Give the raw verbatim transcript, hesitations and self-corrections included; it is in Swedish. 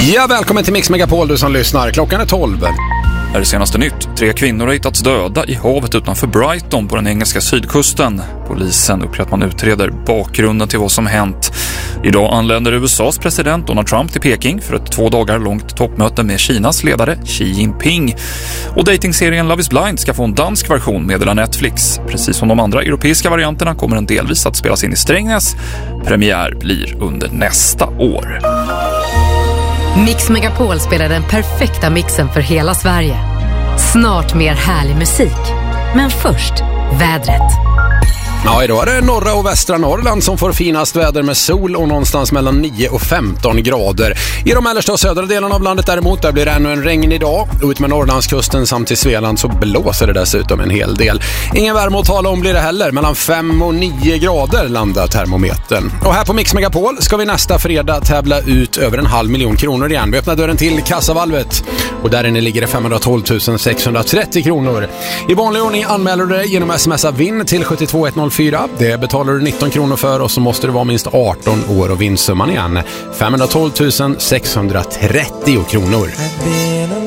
Ja, välkommen till Mix Megapol, du som lyssnar. Klockan är tolv. Här är senaste nytt. Tre kvinnor har hittats döda i havet utanför Brighton på den engelska sydkusten. Polisen uppger att man utreder bakgrunden till vad som hänt. Idag anländer U S A:s president Donald Trump till Peking för ett två dagar långt toppmöte med Kinas ledare Xi Jinping. Och datingserien Love is Blind ska få en dansk version, meddelar Netflix. Precis som de andra europeiska varianterna kommer den delvis att spelas in i Strängnäs. Premiär blir under nästa år. Mix Megapol spelar den perfekta mixen för hela Sverige. Snart mer härlig musik. Men först, vädret. Ja, idag är det norra och västra Norrland som får finast väder med sol och någonstans mellan nio och femton grader. I de mellersta och södra delarna av landet däremot, där blir det ännu en regnig dag. Ut med Norrlandskusten samt till Svealand så blåser det dessutom en hel del. Ingen värme att tala om blir det heller. Mellan fem och nio grader landar termometern. Och här på Mix Megapol ska vi nästa fredag tävla ut över en halv miljon kronor igen. Vi öppnar dörren till kassavalvet och där inne ligger det femhundratolv tusen sexhundratrettio kronor. I vanlig ordning anmäler du dig genom smsa vinn till sju två ett noll fyra. Det betalar du nitton kronor för och så måste du vara minst arton år och vinstsumman igen femhundratolv tusen sexhundratrettio kronor.